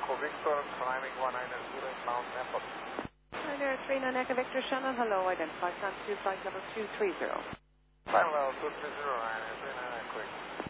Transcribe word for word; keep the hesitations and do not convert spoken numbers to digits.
Echo Victor, climbing one nine zero, Mount Nepal. nine zero three nine Echo Victor, Shannon, hello, identify time two flight level two three zero. Final level two three zero, nine zero three nine Echo.